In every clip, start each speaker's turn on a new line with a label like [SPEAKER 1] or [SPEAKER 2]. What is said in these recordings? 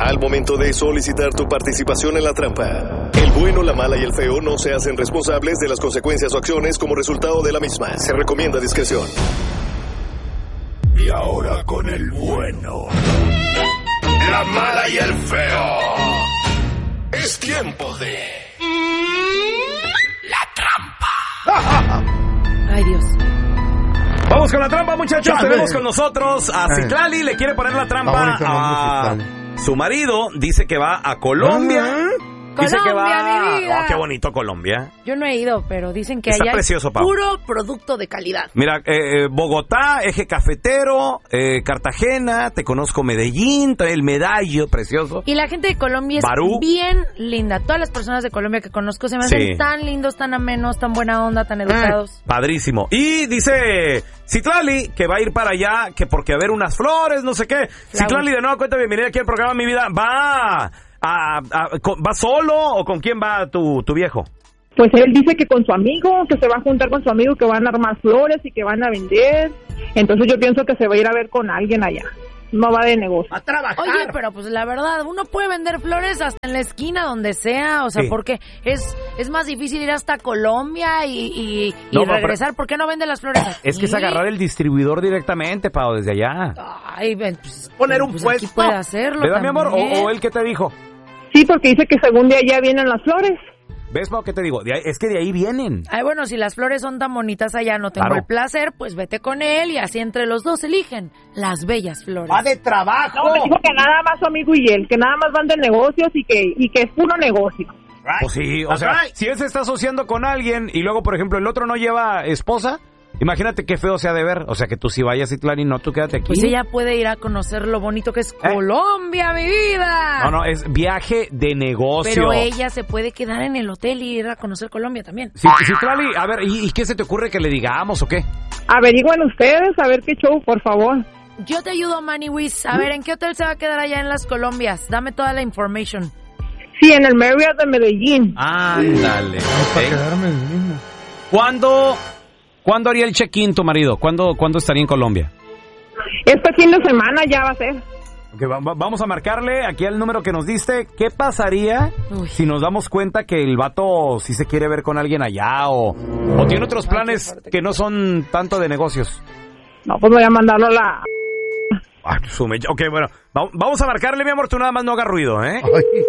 [SPEAKER 1] al momento de solicitar tu participación en la trampa. El bueno, la mala y el feo no se hacen responsables de las consecuencias o acciones como resultado de la misma. Se recomienda discreción.
[SPEAKER 2] Y ahora con el bueno, la mala y el feo. Es tiempo de... la trampa.
[SPEAKER 3] Ay, Dios.
[SPEAKER 4] Vamos con la trampa, muchachos.
[SPEAKER 5] Chale.
[SPEAKER 4] Tenemos con nosotros a Citlali. Le quiere poner la trampa a su marido. Dice que va a Colombia. Dice que va...
[SPEAKER 3] mi vida.
[SPEAKER 4] Oh, qué bonito Colombia.
[SPEAKER 3] Yo no he ido, pero dicen que
[SPEAKER 4] Está
[SPEAKER 3] allá
[SPEAKER 4] precioso,
[SPEAKER 3] hay
[SPEAKER 4] Pau.
[SPEAKER 3] puro producto de calidad.
[SPEAKER 4] Mira, Bogotá, Eje Cafetero, Cartagena, te conozco Medellín, el Medallo, precioso.
[SPEAKER 3] Y la gente de Colombia
[SPEAKER 4] Barú.
[SPEAKER 3] es bien linda. Todas las personas de Colombia que conozco se me hacen tan lindos, tan amenos, tan buena onda, tan educados.
[SPEAKER 4] Padrísimo. Y dice Citlali que va a ir para allá, que porque a ver unas flores, no sé qué. Citlali, de nuevo cuenta, bienvenida aquí al programa Mi Vida. ¿Va solo o con quién va tu viejo?
[SPEAKER 6] Pues él dice que con su amigo, que se va a juntar con su amigo, que van a armar flores y que van a vender. Entonces yo pienso que se va a ir a ver con alguien allá. No va de negocio.
[SPEAKER 5] A trabajar.
[SPEAKER 3] Oye, pero pues la verdad, uno puede vender flores hasta en la esquina, donde sea, o sea,
[SPEAKER 4] Sí.
[SPEAKER 3] porque es más difícil ir hasta Colombia y
[SPEAKER 4] No,
[SPEAKER 3] regresar. ¿Por qué no vende las flores aquí?
[SPEAKER 4] Es que es agarrar el distribuidor directamente, Pau, desde allá.
[SPEAKER 3] Ay, pues,
[SPEAKER 5] Poner un
[SPEAKER 3] pues
[SPEAKER 5] puesto.
[SPEAKER 3] aquí puede hacerlo.
[SPEAKER 4] ¿Verdad, mi amor?
[SPEAKER 3] también.
[SPEAKER 4] ¿O él qué te dijo?
[SPEAKER 6] Sí, porque dice que según de allá vienen las flores.
[SPEAKER 4] ¿Ves, Pau, qué te digo? Es que de ahí vienen.
[SPEAKER 3] Ay, bueno, si las flores son tan bonitas allá, no tengo
[SPEAKER 4] Claro.
[SPEAKER 3] el placer, pues vete con él y así entre los dos eligen las bellas flores.
[SPEAKER 5] Va de trabajo.
[SPEAKER 6] No, me dijo que nada más su amigo y él, que nada más van de negocios y que es puro negocio.
[SPEAKER 4] Pues sí, o sea, si él se está asociando con alguien y luego, por ejemplo, el otro no lleva esposa, imagínate qué feo se ha de ver. O sea, que tú sí vayas, Citlali, no, tú quédate aquí.
[SPEAKER 3] Pues ella puede ir a conocer lo bonito que es Colombia, mi vida.
[SPEAKER 4] No, es viaje de negocio.
[SPEAKER 3] Pero ella se puede quedar en el hotel y ir a conocer Colombia también.
[SPEAKER 4] Citlali, a ver, ¿y qué se te ocurre que le digamos o qué?
[SPEAKER 6] Averigüen ustedes, a ver qué show, por favor.
[SPEAKER 3] Yo te ayudo, Maniwis. A ver, ¿en qué hotel se va a quedar allá en las Colombias? Dame toda la information.
[SPEAKER 6] Sí, en el Marriott de Medellín.
[SPEAKER 4] Ándale.
[SPEAKER 5] Para quedarme el mismo.
[SPEAKER 4] ¿Cuándo haría el check-in tu marido? ¿Cuándo estaría en Colombia?
[SPEAKER 6] Este fin de semana ya va a ser.
[SPEAKER 4] Okay, vamos a marcarle aquí al número que nos diste. ¿Qué pasaría si nos damos cuenta que el vato sí se quiere ver con alguien allá o tiene otros planes que no son tanto de negocios?
[SPEAKER 6] No, pues voy a mandarlo a la...
[SPEAKER 4] Ok, bueno, vamos a marcarle, mi amor, tú nada más no hagas ruido, ¿eh?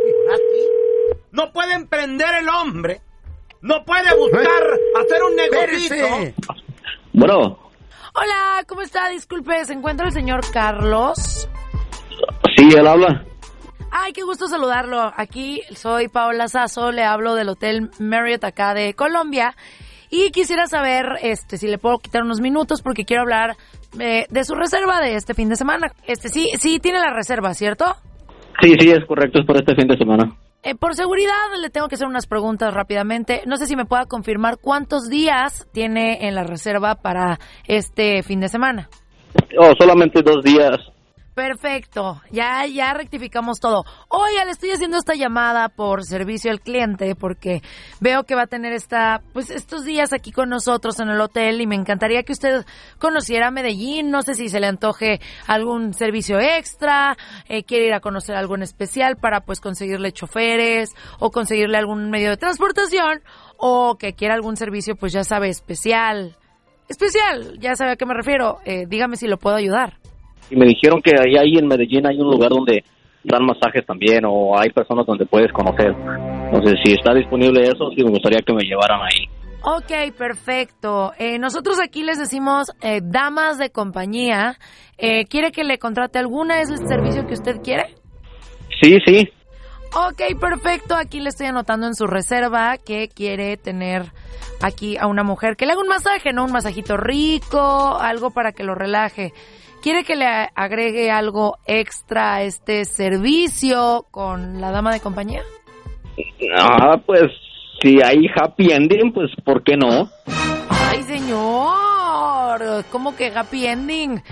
[SPEAKER 5] No puede emprender el hombre. No puede buscar hacer un negocio.
[SPEAKER 7] Bueno,
[SPEAKER 3] Hola, ¿cómo está? Disculpe, ¿se encuentra el señor Carlos?
[SPEAKER 7] sí, él habla.
[SPEAKER 3] Ay, qué gusto saludarlo. Aquí soy Paola Sasso, le hablo del Hotel Marriott acá de Colombia. Y quisiera saber si le puedo quitar unos minutos porque quiero hablar de su reserva de este fin de semana. Sí tiene la reserva, ¿cierto?
[SPEAKER 7] Sí, es correcto, es para este fin de semana.
[SPEAKER 3] Por seguridad le tengo que hacer unas preguntas rápidamente. No sé si me pueda confirmar cuántos días tiene en la reserva para este fin de semana.
[SPEAKER 7] Oh, solamente 2 días.
[SPEAKER 3] Perfecto, ya rectificamos todo. Oiga, le estoy haciendo esta llamada por servicio al cliente porque veo que va a tener estos días aquí con nosotros en el hotel y me encantaría que usted conociera Medellín. No sé si se le antoje algún servicio extra, quiere ir a conocer algo en especial para pues conseguirle choferes o conseguirle algún medio de transportación o que quiera algún servicio pues ya sabe, especial, ya sabe a qué me refiero. Dígame si lo puedo ayudar.
[SPEAKER 7] Y me dijeron que ahí en Medellín hay un lugar donde dan masajes también o hay personas donde puedes conocer. Entonces, si está disponible eso, sí me gustaría que me llevaran ahí.
[SPEAKER 3] Ok, perfecto. Nosotros aquí les decimos damas de compañía. ¿Quiere que le contrate alguna? ¿Es el servicio que usted quiere?
[SPEAKER 7] Sí.
[SPEAKER 3] Ok, perfecto. Aquí le estoy anotando en su reserva que quiere tener aquí a una mujer que le haga un masaje, ¿no? Un masajito rico, algo para que lo relaje. ¿Quiere que le agregue algo extra a este servicio con la dama de compañía?
[SPEAKER 7] Pues si hay happy ending, pues ¿por qué no?
[SPEAKER 3] ¡Ay, señor! ¿Cómo que happy ending?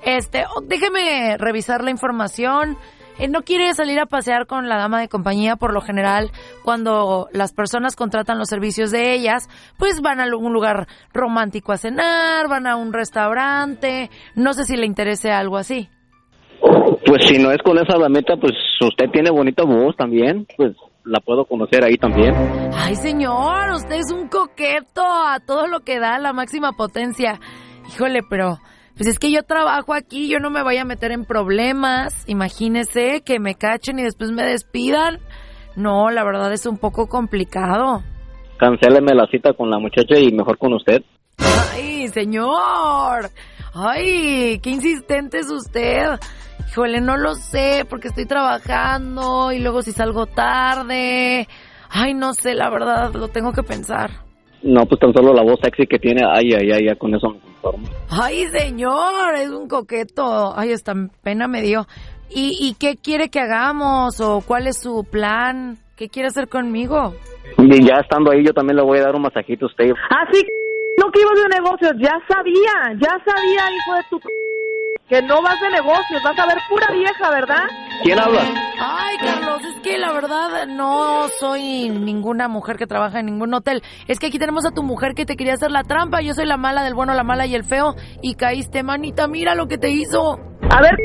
[SPEAKER 3] Déjeme revisar la información. ¿No quiere salir a pasear con la dama de compañía? Por lo general, cuando las personas contratan los servicios de ellas, pues van a algún lugar romántico a cenar, van a un restaurante. No sé si le interese algo así.
[SPEAKER 7] Pues si no es con esa damita, pues usted tiene bonita voz también, pues la puedo conocer ahí también.
[SPEAKER 3] Ay, señor, usted es un coqueto a todo lo que da, la máxima potencia. Híjole, pero pues es que yo trabajo aquí, yo no me voy a meter en problemas. Imagínese que me cachen y después me despidan. No, la verdad es un poco complicado.
[SPEAKER 7] Cancéleme la cita con la muchacha y mejor con usted.
[SPEAKER 3] Ay, señor. Ay, qué insistente es usted. Híjole, no lo sé, porque estoy trabajando y luego si salgo tarde. Ay, no sé, la verdad, lo tengo que pensar.
[SPEAKER 7] No, pues tan solo la voz sexy que tiene, ya con eso me conformo.
[SPEAKER 3] Ay, señor, es un coqueto. Ay, hasta pena me dio. ¿Y qué quiere que hagamos? ¿O cuál es su plan? ¿Qué quiere hacer conmigo?
[SPEAKER 7] Y ya estando ahí, yo también le voy a dar un masajito a usted.
[SPEAKER 6] Ah, sí, no que ibas de negocios, ya sabía, hijo de tu... que no vas de negocios, vas a ver pura vieja, ¿verdad?
[SPEAKER 7] ¿Quién habla?
[SPEAKER 3] Ay, Carlos, es que la verdad no soy ninguna mujer que trabaja en ningún hotel. Es que aquí tenemos a tu mujer que te quería hacer la trampa. Yo soy la mala del bueno, la mala y el feo. Y caíste, manita, mira lo que te hizo.
[SPEAKER 6] A ver,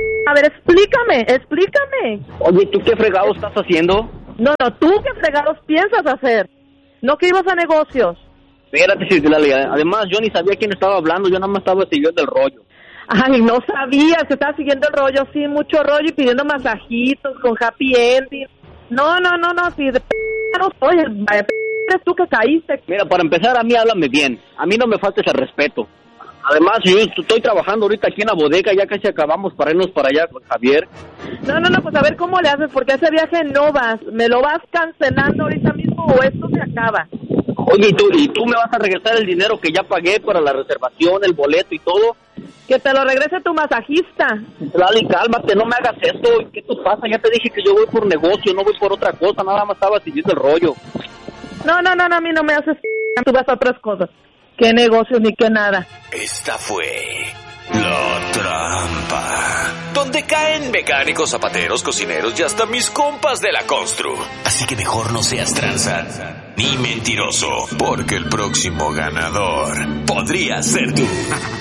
[SPEAKER 6] explícame.
[SPEAKER 7] Oye, ¿tú qué fregado estás haciendo?
[SPEAKER 6] No, ¿tú qué fregados piensas hacer? No que ibas a negocios.
[SPEAKER 7] Espérate, Citlali, además yo ni sabía quién estaba hablando, yo nada más estaba siguiendo el rollo.
[SPEAKER 6] Ay, no sabías que estaba siguiendo el rollo, sí, mucho rollo y pidiendo masajitos con happy ending. No, sí, de no soy, eres tú que caíste.
[SPEAKER 7] Mira, para empezar, a mí háblame bien, a mí no me faltes el respeto. Además, yo estoy trabajando ahorita aquí en la bodega, ya casi acabamos para irnos para allá con Javier.
[SPEAKER 6] No, pues a ver cómo le haces, porque ese viaje no vas, me lo vas cancelando ahorita mismo o esto se acaba.
[SPEAKER 7] Oye, ¿y tú me vas a regresar el dinero que ya pagué para la reservación, el boleto y todo?
[SPEAKER 6] Que te lo regrese tu masajista.
[SPEAKER 7] Lali, cálmate, no me hagas esto. ¿Qué te pasa? Ya te dije que yo voy por negocio, no voy por otra cosa, nada más estaba siguiendo el rollo.
[SPEAKER 6] No, a mí no me haces... Tú vas a otras cosas. ¿Qué negocios ni qué nada?
[SPEAKER 2] Esta fue La Trampa, donde caen mecánicos, zapateros, cocineros y hasta mis compas de la constru. Así que mejor no seas tranza ni mentiroso, porque el próximo ganador podría ser tú.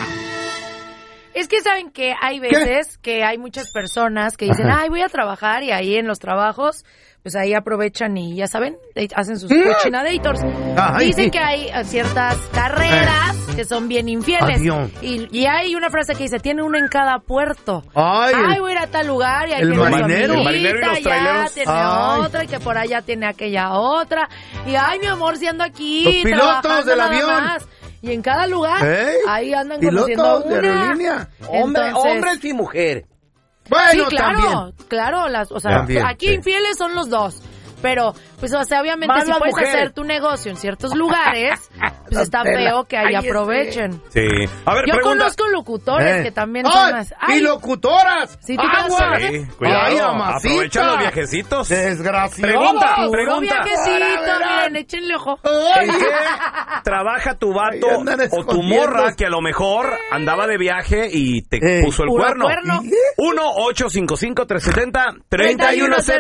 [SPEAKER 3] Es que saben que hay veces que hay muchas personas que dicen, ay, voy a trabajar, y ahí en los trabajos, pues ahí aprovechan y ya saben, hacen sus cochinadators. Dicen que hay ciertas carreras que son bien infieles. Y hay una frase que dice, tiene uno en cada puerto. Ay, voy a ir a tal lugar y ahí tiene
[SPEAKER 4] marinero y los
[SPEAKER 3] ya
[SPEAKER 4] traileros.
[SPEAKER 3] tiene otra y que por allá tiene aquella otra. Y ay, mi amor, si ando aquí
[SPEAKER 8] los pilotos del avión.
[SPEAKER 3] Más. Y en cada lugar, ahí andan conociendo a una.
[SPEAKER 8] De aerolínea. Hombres y mujeres.
[SPEAKER 3] Bueno, sí, claro,
[SPEAKER 8] también,
[SPEAKER 3] aquí infieles son los dos. Pero, pues, o sea, obviamente
[SPEAKER 8] más
[SPEAKER 3] si puedes
[SPEAKER 8] mujeres.
[SPEAKER 3] hacer tu negocio en ciertos lugares, pues está feo que ahí aprovechen.
[SPEAKER 4] Sí. A ver,
[SPEAKER 3] yo conozco locutores que también son más...
[SPEAKER 8] ¡Y locutoras!
[SPEAKER 3] Sí, ¡agua!
[SPEAKER 4] Sí, cuidado, aprovechan los viejecitos.
[SPEAKER 8] Desgraciado.
[SPEAKER 3] Puro viajecito, miren, échenle ojo.
[SPEAKER 4] ¿En qué trabaja tu vato o tu morra que a lo mejor andaba de viaje y te puso el cuerno? 1-855-370-3100